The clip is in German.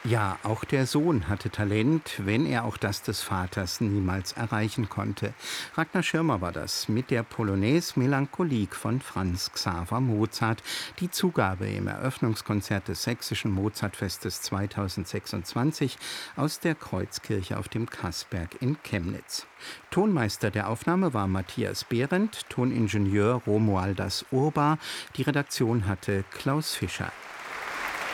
Ja, auch der Sohn hatte Talent, wenn er auch das des Vaters niemals erreichen konnte. Ragnar Schirmer war das mit der Polonaise Melancholique von Franz Xaver Mozart, die Zugabe im Eröffnungskonzert des Sächsischen Mozartfestes 2026 aus der Kreuzkirche auf dem Kassberg in Chemnitz. Tonmeister der Aufnahme war Matthias Behrendt, Toningenieur Romualdas Urbar, die Redaktion hatte Klaus Fischer.